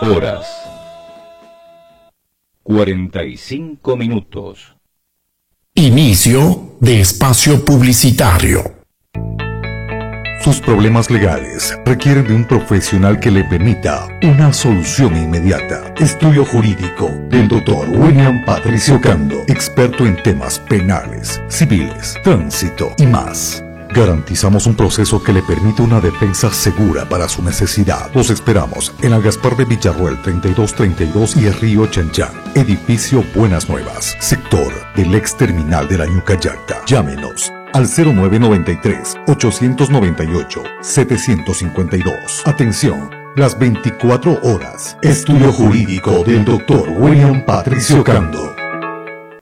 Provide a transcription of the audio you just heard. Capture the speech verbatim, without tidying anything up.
horas cuarenta y cinco minutos. Inicio de espacio publicitario. Sus problemas legales requieren de un profesional que le permita una solución inmediata. Estudio jurídico del doctor William Patricio Cando, experto en temas penales, civiles, tránsito y más. Garantizamos un proceso que le permite una defensa segura para su necesidad. Los esperamos en la Gaspar de Villarroel treinta y dos treinta y dos y el Río Chanchán, edificio Buenas Nuevas, sector del ex terminal de la Ñucayacta. Llámenos al cero nueve noventa y tres, ochocientos noventa y ocho, setecientos cincuenta y dos. Atención, las veinticuatro horas. Estudio jurídico del doctor William Patricio Cando.